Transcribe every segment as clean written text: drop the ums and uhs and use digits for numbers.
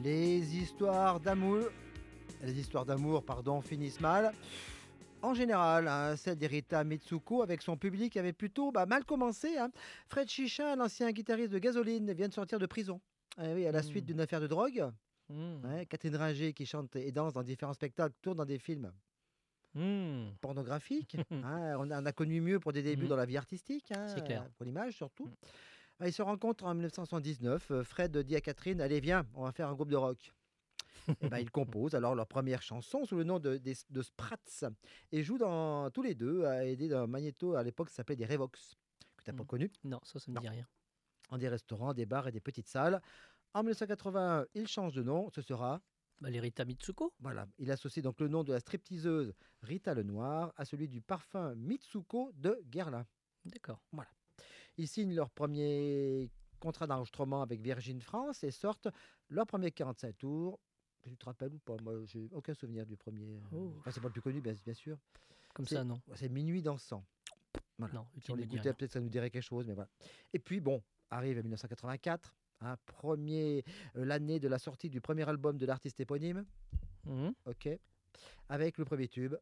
Les histoires d'amour, finissent mal. En général, hein, celle d'Erita Mitsuko avec son public avait plutôt mal commencé, hein. Fred Chichin, l'ancien guitariste de Gasoline, vient de sortir de prison. Eh oui, à la suite Mmh. d'une affaire de drogue. Mmh. Ouais, Catherine Ringer, qui chante et danse dans différents spectacles, tourne dans des films Mmh. pornographiques, hein. On a connu mieux pour des débuts Mmh. dans la vie artistique, C'est hein, clair. pour l'image surtout. Mmh. Ils se rencontrent en 1979. Fred dit à Catherine, allez viens, on va faire un groupe de rock. Et ils composent alors leur première chanson sous le nom de Sprats et jouent tous les deux à aider d'un magnéto à l'époque qui s'appelait des Revox, que tu n'as pas Mmh. connu, Non, ça me Non. dit rien. en des restaurants, des bars et des petites salles. En 1981, il change de nom, ce sera, Les Rita Mitsuko? voilà, il associe donc le nom de la stripteaseuse Rita Lenoir à celui du parfum Mitsuko de Guerlain. D'accord. Ils signent leur premier contrat d'enregistrement avec Virgin France et sortent leur premier 45 tours. Tu te rappelles ou pas? Moi, j'ai aucun souvenir du premier. Oh. Enfin, c'est pas le plus connu, bien sûr. Comme C'est ça, non. c'est Minuit dansant. Voilà. Non, Si on il me dit l'écoutait, rien. peut-être ça nous dirait quelque chose, mais voilà. Et puis, bon, arrive 1984, l'année de la sortie du premier album de l'artiste éponyme, Mmh. ok, avec le premier tube.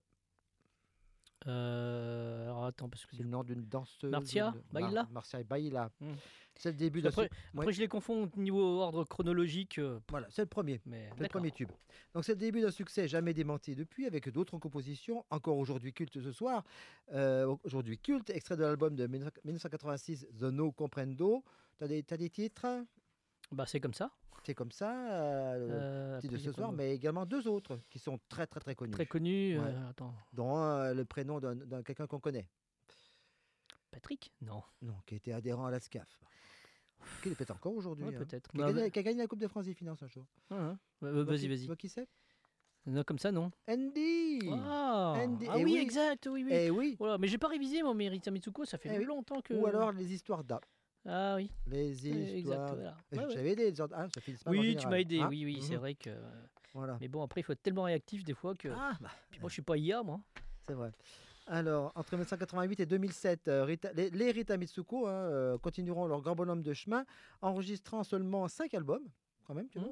Alors attends, parce que C'est le nom d'une danseuse. Marcia Baila Marcia Baila. Mmh. C'est le début Parce d'un. qu'après, je les confonds au niveau ordre chronologique. Voilà, c'est le premier. Mais C'est le d'accord. premier tube. Donc c'est le début d'un succès jamais démenti depuis, avec d'autres compositions, encore aujourd'hui cultes ce soir. Aujourd'hui culte, extrait de l'album de 1986, The No Comprendo. T'as des titres, hein? C'est comme ça. C'est comme ça, le titre de Après, il y a ce quoi soir, d'autre mais également deux autres qui sont très très très connus. Très connu. Ouais. Attends. Dont le prénom d'un quelqu'un qu'on connaît. Patrick? Non. Non, qui était adhérent à la SCAF. Qui est peut-être encore aujourd'hui. Ouais, hein. peut-être. Qui a gagné la Coupe de France des Finances un jour. Vas-y, Tu vas-y. vois qui c'est? Non, comme ça, non. Andy. Ah, Andy, ah eh oui, oui. exact, oui, oui. Eh oui. Voilà, mais j'ai pas révisé, moi, mes Rita Mitsuko, ça fait Eh oui. longtemps que... Ou alors les histoires d'A. Ah oui, Les exact, histoires. voilà. Je Ouais, ouais. t'avais aidé, les histoires d'A, ça finit mal en Oui, tu général, m'as aidé, hein. oui, c'est Mhm. vrai que... Voilà. Mais bon, après, il faut être tellement réactif des fois que... Ah, Puis moi, je suis pas IA, moi. c'est vrai. Alors, entre 1988 et 2007, les Rita Mitsuko continueront leur grand bonhomme de chemin, enregistrant seulement 5 albums, quand même, tu Mhm.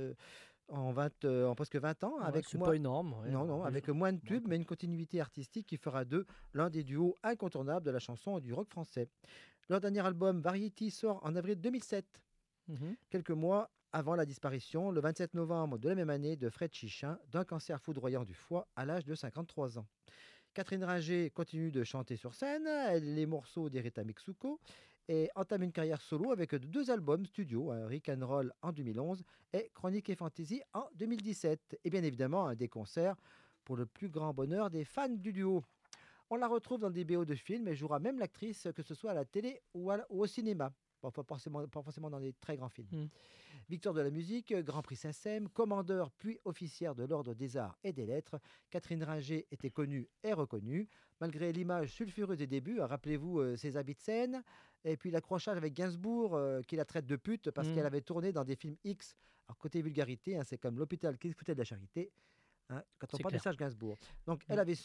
vois, en presque 20 ans, Ouais, avec c'est moins, pas énorme. Ouais, non, non, bon, avec moins de bon, tubes, mais une continuité artistique qui fera d'eux l'un des duos incontournables de la chanson et du rock français. Leur dernier album, Variety, sort en avril 2007, Mhm. quelques mois avant la disparition, le 27 novembre de la même année, de Fred Chichin, d'un cancer foudroyant du foie à l'âge de 53 ans. Catherine Ringer continue de chanter sur scène, les morceaux d'Erita Mitsuko, et entame une carrière solo avec 2 albums studio, Rick and Roll en 2011 et Chronique et Fantasy en 2017. Et bien évidemment, des concerts pour le plus grand bonheur des fans du duo. On la retrouve dans des BO de films et jouera même l'actrice, que ce soit à la télé ou au cinéma. Pas forcément dans des très grands films. Mm. Victoire de la musique, Grand Prix SACEM, commandeur puis officière de l'Ordre des Arts et des Lettres, Catherine Ringer était connue et reconnue, malgré l'image sulfureuse des débuts. Rappelez-vous ses habits de scène, et puis l'accrochage avec Gainsbourg, qui la traite de pute parce qu'elle avait tourné dans des films X. Alors côté vulgarité, c'est comme l'hôpital qui se foutait de la charité, quand on C'est parle de clair. Serge Gainsbourg. Donc Mm. elle avait